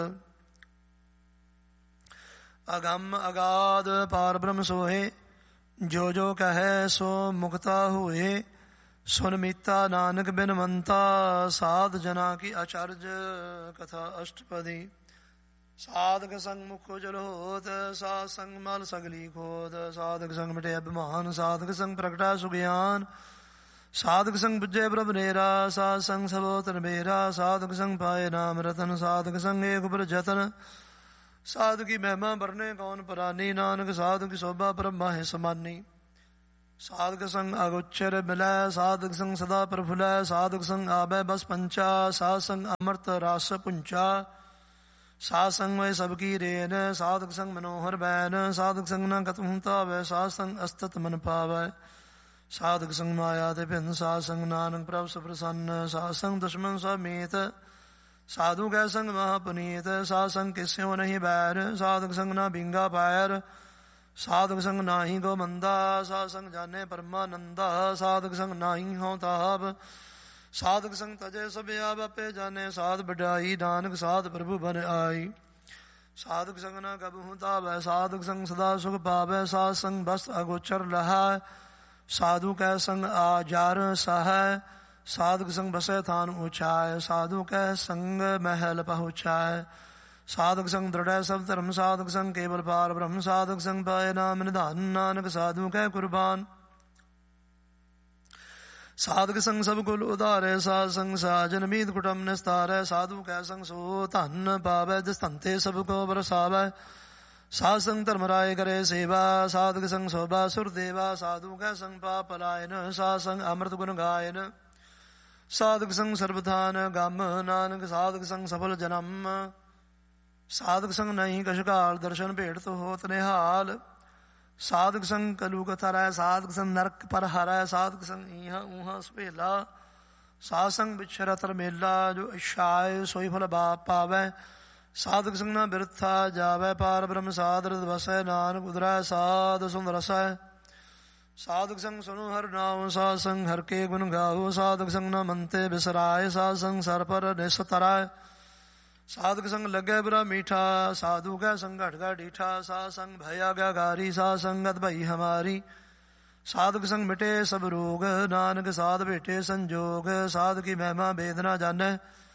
ਅਗੰਮ ਅਗਾਧ ਪਾਰ ਬ੍ਰਹਮ ਸੋਹੇ, ਜੋ ਜੋ ਕਹੈ ਸੋ ਮੁਕਤਾ ਹੋਏ। ਸੁਨ ਮੀਤਾ ਨਾਨਕ ਬਿਨਵੰਤਾ, ਸਾਧ ਜਨਾ ਕੀ ਅਚਰਜ ਕਥਾ ਅਸ਼ਟਪਦੀ। ਸਾਧਕ ਸੰਗ ਮੁਖ ਉਜਲ ਹੋਤ, ਸਾਧ ਸੰਗ ਮਲ ਸਗਲੀ ਖੋਦ। ਸਾਧਕ ਸੰਗ ਮਿਟੇ ਅਭਿਮਾਨ, ਸਾਧਕ ਸੰਗ ਪ੍ਰਗਟਾ ਸੁਗਿਆਨ। ਸਾਧਕ ਸੰਗ ਬੁੱਝੇ ਪ੍ਰਭ ਨੇਰਾ, ਸਾਧ ਸੰਗ ਸਭੋ ਤਨ ਮੇਰਾ। ਸਾਧਕ ਸੰਗ ਪਾਏ ਨਾਮ ਰਤਨ, ਸਾਧਕ ਸੰਗ ਏਕ ਉਪਰ ਜਤਨ। ਸਾਧੂ ਕੀ ਮਹਿਮਾ ਵਰਨੇ ਕੌਣ ਪਰਾਨੀ, ਨਾਨਕ ਸਾਧੂ ਕੀ ਸੋਭਾ ਬ੍ਰਹਮਾ ਹੈ ਸਮਾਨੀ। ਸਾਧਕ ਸੰਗ ਅਗੋਚਰ ਮਿਲੈ, ਸਾਧਕ ਸੰਗ ਸਦਾ ਪ੍ਰਫੁਲੈ। ਸਾਧਕ ਸੰਗ ਆਬੈ ਬਸ ਪੰਚਾ, ਸਾਧ ਸੰਗ ਅੰਮ੍ਰਿਤ ਰਸ ਪੁੰਚਾ। ਸਾਧ ਸੰਗ ਵੈ ਸਭ ਕੀ ਰੇਨ, ਸਾਧਕ ਸੰਗ ਮਨੋਹਰ ਬੈਨ। ਸਾਧਕ ਸੰਗ ਨਾ ਕਤਹੁ ਧਾਵੈ, ਸਾਧ ਸੰਗ ਅਸਤਤ ਮਨ ਪਾਵੈ। ਸਾਧਕ ਸੰਗ ਮਾਇਆ ਤੇ ਭਿੰਨ, ਸਾਧ ਸੰਗ ਨਾਨਕ ਪ੍ਰਭ ਸੁਪ੍ਰਸੰਨ। ਸਾਧ ਸੰਗ ਦੁਸ਼ਮਨ ਸਭ ਮੀਤ, ਸਾਧੂ ਕੈ ਸੰਗ ਮਹਾਪੁਨੀਤ। ਸਾਧ ਸੰਗ ਕਿਸਿਓ ਨਹੀਂ ਬੈਰ, ਸਾਧਕ ਸੰਗ ਨਾ ਬਿੰਗਾ ਪੈਰ। ਸਾਧਕ ਸੰਗ ਨਾਹੀ ਗੋ ਮੰਦਾ, ਸਾਧ ਸੰਗ ਜਾਣੇ ਪਰਮਾਨੰਦਾ। ਸਾਧਕ ਸੰਗ ਨਾਹੀ ਹਉ ਤਾਪ, ਸਾਧਕ ਸੰਗ ਤਜੇ ਸਭ ਆਪ ਆਪੇ ਜਾਣੇ। ਸਾਧ ਵਡਾਈ ਨਾਨਕ ਸਾਧ ਪ੍ਰਭੂ ਬਨ ਆਈ। ਸਾਧਕ ਸੰਗ ਨਾ ਕਬਹੁ ਤਾਵੈ, ਸਾਧਕ ਸੰਗ ਸਦਾ ਸੁਖ ਪਾਵੈ। ਸਾਧ ਸੰਗ ਬਸ ਅਗੋਚਰ ਲਹੈ, ਸਾਧੂ ਕੈ ਸੰਗ ਆਜਰ ਸਹੈ। ਸਾਧਕ ਸੰਗ ਬਸੈ ਥਾਨ ਉਚਾਇ, ਸਾਧੂ ਕੈ ਸੰਗ ਮਹਿਲ ਪਹੁੰਚਾਇ। ਸਾਧਕ ਸੰਗ ਦ੍ਰਿੜੈ ਸਭ ਧਰਮ, ਸਾਧਕ ਸੰਗ ਕੇਵਲ ਪਾਰ ਬ੍ਰਹਮ। ਸਾਧਕ ਸੰਗ ਪਾਏ ਨਾਮ ਨਿਧਾਨ, ਨਾਨਕ ਸਾਧੂ ਕੈ ਕੁਰਬਾਨ। ਸਾਧਕ ਸੰਗ ਸਭ ਕੁਲ ਉਧਾਰੈ, ਸਾਧ ਸੰਗ ਸਾਜਨ ਮੀਤ ਕੁਟੁੰਬ ਨਿਸਤਾਰੈ। ਸਾਧੂ ਕੈ ਸੰਗ ਸੋ ਧਨ ਪਾਵੈ, ਜਿਸ ਧੰਤੇ ਸਭ ਕੋ ਬਰਸਾਵੈ। ਸਾਧ ਸੰਗ ਧਰਮ ਰਾਏ ਕਰੇ ਸੇਵਾ, ਸਾਧਕ ਸੰਗ ਸੋਭਾ ਸੁਰ ਦੇਵਾ। ਸਾਧੂ ਕੈ ਸੰਗ ਪਾਪ ਲਾਇਨ, ਸਾਧ ਸੰਗ ਅੰਮ੍ਰਿਤ ਗੁਣ ਗਾਇਨ। ਸਾਧਕ ਸੰਗ ਸਰਬਥਾਨ ਗਮ, ਨਾਨਕ ਸਾਧਕ ਸੰਗ ਸਫਲ ਜਨਮ। ਸਾਧਕ ਸੰਗ ਨਹੀਂ ਕਛ ਕਾਲ, ਦਰਸ਼ਨ ਭੇਟ ਹੋਤ ਨਿਹਾਲ। ਸਾਧਕ ਸੰਗ ਕਲੂ ਕਥਰੈ, ਸਾਧਕ ਸੰਗ ਨਰਕ ਪਰ ਹਰੈ। ਸਾਧਕ ਸੰਗ ਈਹਾਂ ਊਹਾਂ ਸੁਹੇਲਾ, ਸਾਧ ਸੰਗ ਵਿਛਰਤ ਮੇਲਾ। ਜੋ ਇਛਾਏ ਸੋਈ ਫਲ ਬਾਪ ਪਾਵੈ, ਸਾਧਕ ਸੰਗ ਨਾ ਬਿਰਥਾ ਜਾਵੈ। ਪਾਰ ਬ੍ਰਹਮ ਸਾਧ ਰਤ ਵਸੈ, ਨਾਨਕ ਉਦਰੈ ਸਾਧ ਸੁੰਦ ਰਸੈ। ਸਾਧਕ ਸੰਗ ਸੁਨੋ ਹਰਿ ਨਾਮ, ਸਾਧ ਸੰਗ ਹਰਿ ਕੇ ਗੁਣ ਗਾਵੋ। ਸਾਧਕ ਸੰਗ ਨਾ ਮੰਤੇ ਬਿਸਰਾਏ, ਸਾਧ ਸੰਗ ਸਰ ਪਰ ਨਿਸਤਰੈ। ਸਾਧਕ ਸੰਗ ਲੱਗੇ ਬੁਰਾ ਮੀਠਾ, ਸਾਧੂ ਕੈ ਸੰਗ ਘਟ ਘਟ ਡੀਠਾ। ਸਾਧ ਸੰਗ ਭੈ ਆਗਿਆਕਾਰੀ, ਸਾਧ ਸੰਗਤ ਭਈ ਹਮਾਰੀ। ਸਾਧਕ ਸੰਗ ਮਿਟੇ ਸਭ ਰੋਗ, ਨਾਨਕ ਸਾਧ ਭੇਟੇ ਸੰਜੋਗ। ਸਾਧ ਕੀ ਮਹਿਮਾ ਵੇਦ ਨਾ ਜਾਣੈ,